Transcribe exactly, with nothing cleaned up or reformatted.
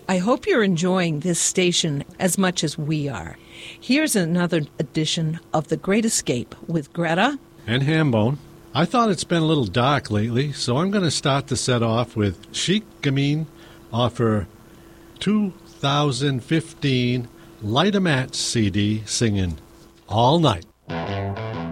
I hope you're enjoying this station as much as we are. Here's another edition of The Great Escape with Greta and Hambone. I thought it's been a little dark lately, so I'm going to start the set off with Chic Gamine off her two thousand fifteen Light a Match C D singing All Night.